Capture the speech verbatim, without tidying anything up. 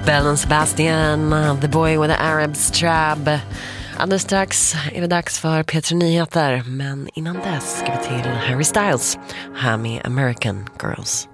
Belle and Sebastian, The Boy with the Arab Strap. Alldeles strax är det dags för P tre Nyheter, men innan dess ska vi till Harry Styles här med American Girls.